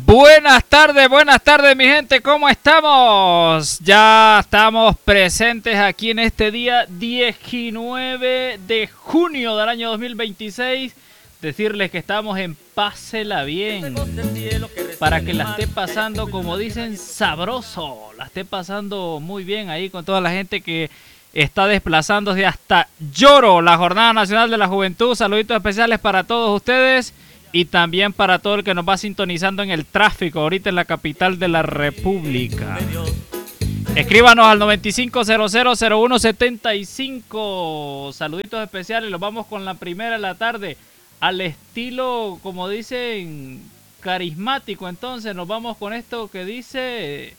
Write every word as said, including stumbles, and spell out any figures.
Buenas tardes, buenas tardes mi gente, ¿cómo estamos? Ya estamos presentes aquí en este día diecinueve de junio del año dos mil veintiséis. Decirles que estamos en Pásela Bien, para que la esté pasando, como dicen, sabroso. La esté pasando muy bien ahí con toda la gente que está desplazándose hasta Lloro, la Jornada Nacional de la Juventud. Saluditos especiales para todos ustedes. Y también para todo el que nos va sintonizando en el tráfico ahorita en la capital de la República. Escríbanos al noventa y cinco cero cero cero uno setenta y cinco. Saluditos especiales. Los vamos con la primera de la tarde. Al estilo, como dicen, carismático. Entonces nos vamos con esto que dice...